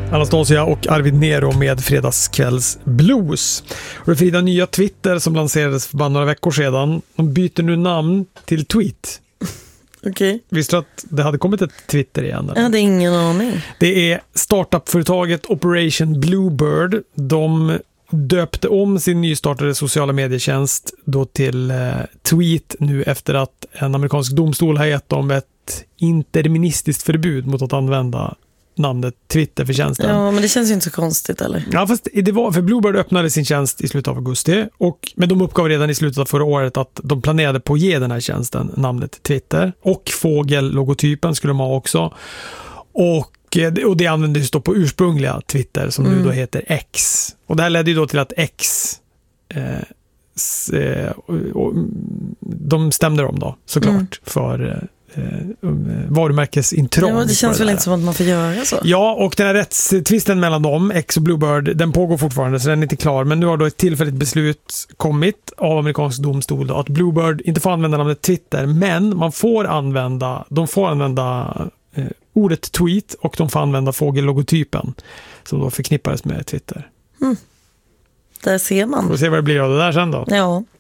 Anastasia och Arvid Nero med Fredagskvälls Blues. Och Frida, nya Twitter som lanserades för bara några veckor sedan. De byter nu namn till Tweet. Okej. Visste du att det hade kommit ett Twitter igen? Eller? Jag hade ingen aning. Det är startup-företaget Operation Bluebird. De döpte om sin nystartade sociala medietjänst då till Tweet nu efter att en amerikansk domstol har gett dem ett interministiskt förbud mot att använda namnet Twitter för tjänsten. Ja, men det känns ju inte så konstigt, eller? Ja, fast det var för Bluebird öppnade sin tjänst i slutet av augusti men de uppgav redan i slutet av förra året att de planerade på att ge den här tjänsten namnet Twitter och fågellogotypen skulle de ha också. Och det användes då på ursprungliga Twitter som nu då heter X. Och det här ledde ju då till att X de stämde dem då såklart för varumärkesintrång. Ja, det känns väl inte som att man får göra så. Ja, och den här rättstvisten mellan dem, X och Bluebird, den pågår fortfarande så den är inte klar, men nu har då ett tillfälligt beslut kommit av amerikansk domstol då, att Bluebird inte får använda namnet Twitter, men de får använda ordet tweet och de får använda fågellogotypen som då förknippades med Twitter. Där ser man. Får vi se vad det blir av det där sen då. Ja.